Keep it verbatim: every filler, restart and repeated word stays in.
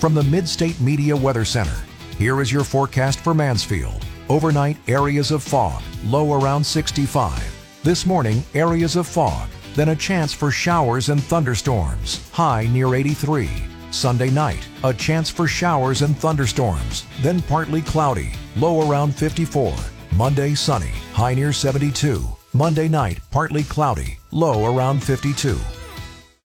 From the Mid-State Media Weather Center, here is your forecast for Mansfield. Overnight, areas of fog, low around sixty-five. This morning, areas of fog, then a chance for showers and thunderstorms, high near eighty-three. Sunday night, a chance for showers and thunderstorms, then partly cloudy, low around fifty-four. Monday, sunny, high near seventy-two. Monday night, partly cloudy, low around fifty-two.